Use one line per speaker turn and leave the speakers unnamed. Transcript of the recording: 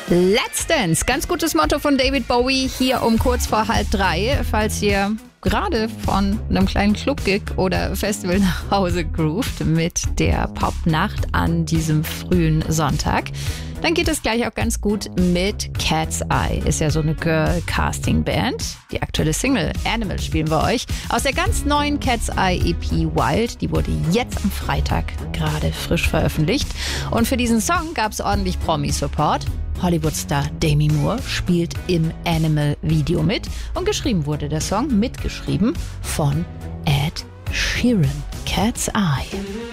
Let's Dance, ganz gutes Motto von David Bowie hier um kurz vor 2:30, falls ihr gerade von einem kleinen Club-Gig oder Festival nach Hause groovt mit der Popnacht an diesem frühen Sonntag. Dann geht es gleich auch ganz gut mit Cat's Eye. Ist ja so eine Girl-Casting-Band. Die aktuelle Single Animal spielen wir euch aus der ganz neuen Cat's Eye EP Wild. Die wurde jetzt am Freitag gerade frisch veröffentlicht. Und für diesen Song gab es ordentlich Promi-Support. Hollywood-Star Demi Moore spielt im Animal-Video mit. Und geschrieben wurde der Song, mitgeschrieben von Ed Sheeran. Cat's Eye.